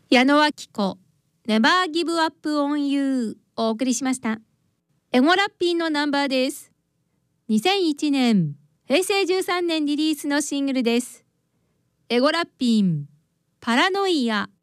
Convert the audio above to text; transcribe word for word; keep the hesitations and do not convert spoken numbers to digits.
矢野明子 Never Give Up on You をお送りしました。エゴラッピーのナンバーです。にせんいちねんへいせいじゅうさんねんリリースのシングルです。エゴラッピンパラノイア。